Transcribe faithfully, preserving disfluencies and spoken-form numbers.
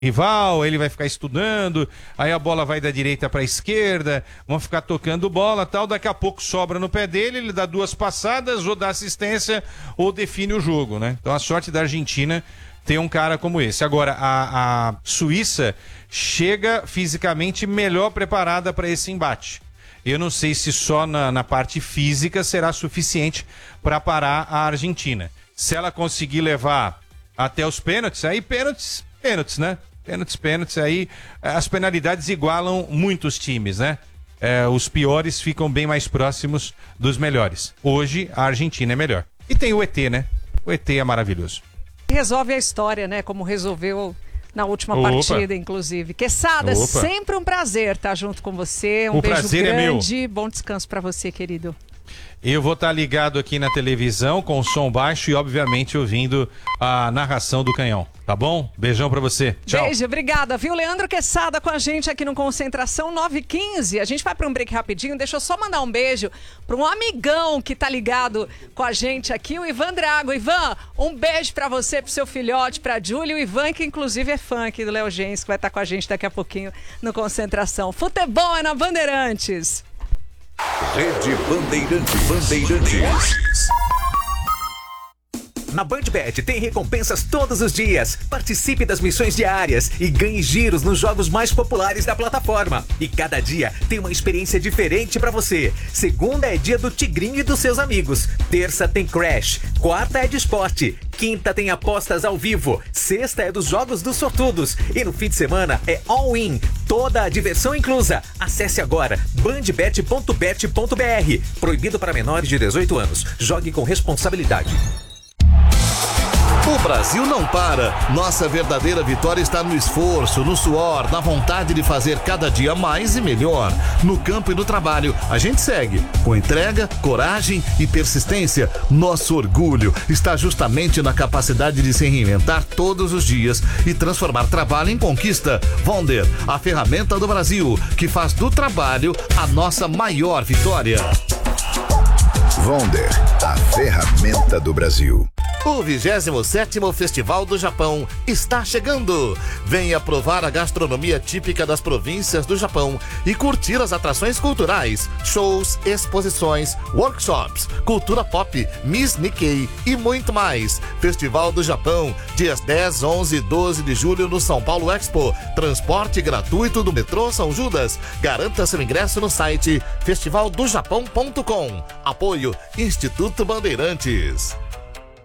rival, ele vai ficar estudando, aí a bola vai da direita para a esquerda, vão ficar tocando bola, tal, daqui a pouco sobra no pé dele, ele dá duas passadas, ou dá assistência, ou define o jogo, né? Então a sorte da Argentina ter um cara como esse. Agora, a, a Suíça chega fisicamente melhor preparada para esse embate. Eu não sei se só na, na parte física será suficiente para parar a Argentina. Se ela conseguir levar até os pênaltis, aí pênaltis, pênaltis, né? Pênaltis, pênaltis, aí as penalidades igualam muitos times, né? É, os piores ficam bem mais próximos dos melhores. Hoje, a Argentina é melhor. E tem o E T, né? O E T é maravilhoso. Resolve a história, né? Como resolveu na última Opa. partida, inclusive. Quesada, Opa. sempre um prazer estar junto com você. Um O beijo prazer grande. é meu. Bom descanso para você, querido. Eu vou estar ligado aqui na televisão com o som baixo e, obviamente, ouvindo a narração do Canhão. Tá bom? Beijão pra você. Tchau. Beijo, obrigada. Viu? Leandro Quesada com a gente aqui no Concentração nove e quinze. A gente vai para um break rapidinho. Deixa eu só mandar um beijo para um amigão que tá ligado com a gente aqui, o Ivan Drago. Ivan, um beijo para você, pro seu filhote, pra Júlia. O Ivan, que inclusive é fã aqui do Léo Gens, que vai estar com a gente daqui a pouquinho no Concentração. Futebol é na Bandeirantes. Rede Bandeirantes. Bandeirantes. Na BandBet tem recompensas todos os dias. Participe das missões diárias e ganhe giros nos jogos mais populares da plataforma. E cada dia tem uma experiência diferente pra você. Segunda é dia do Tigrinho e dos seus amigos. Terça tem Crash. Quarta é de esporte. Quinta tem apostas ao vivo. Sexta é dos jogos dos sortudos. E no fim de semana é all-in. Toda a diversão inclusa. Acesse agora bandbet ponto bet ponto br. Proibido para menores de dezoito anos. Jogue com responsabilidade. O Brasil não para. Nossa verdadeira vitória está no esforço, no suor, na vontade de fazer cada dia mais e melhor. No campo e no trabalho, a gente segue. Com entrega, coragem e persistência, nosso orgulho está justamente na capacidade de se reinventar todos os dias e transformar trabalho em conquista. Vonder, a ferramenta do Brasil, que faz do trabalho a nossa maior vitória. Vonder, a ferramenta do Brasil. O vigésimo sétimo Festival do Japão está chegando. Venha provar a gastronomia típica das províncias do Japão e curtir as atrações culturais, shows, exposições, workshops, cultura pop, Miss Nikkei e muito mais. Festival do Japão, dias dez, onze e doze de julho no São Paulo Expo. Transporte gratuito do metrô São Judas. Garanta seu ingresso no site festival do japão ponto com. Apoio Instituto Bandeirantes.